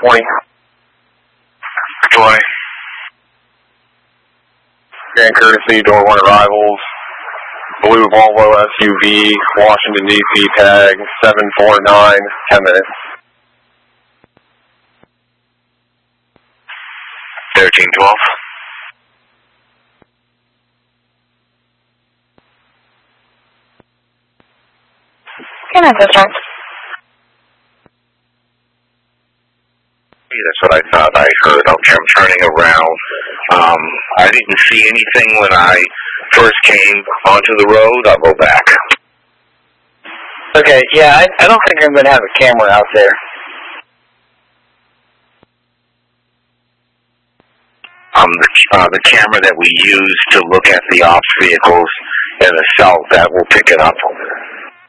20. Joy. Grand Courtesy, door 1 arrivals. Blue Volvo SUV, Washington, D.C. tag 749, 10 minutes. 1312. Can I have this one? That's what I thought I heard. Okay, I'm turning around. I didn't see anything when I first came onto the road. I'll go back. Okay, yeah, I don't think I'm going to have a camera out there. The camera that we use to look at the ops vehicles in the south, that will pick it up.